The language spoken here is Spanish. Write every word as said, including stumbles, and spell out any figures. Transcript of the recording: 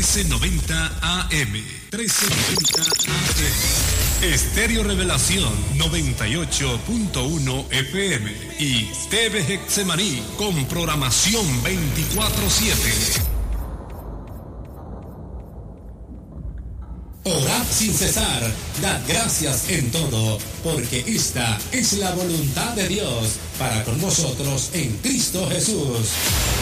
trece noventa A M. trece noventa A M. Estéreo Revelación noventa y ocho punto uno F M. Y T V Getsemaní con programación veinticuatro siete. Orad sin cesar, dad gracias en todo, porque esta es la voluntad de Dios para con nosotros en Cristo Jesús.